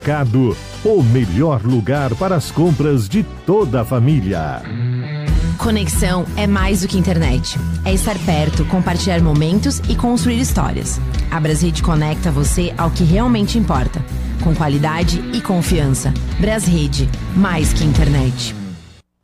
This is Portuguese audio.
Mercado, o melhor lugar para as compras de toda a família. Conexão é mais do que internet. É estar perto, compartilhar momentos e construir histórias. A Brasrede conecta você ao que realmente importa, com qualidade e confiança. Brasrede, mais que internet.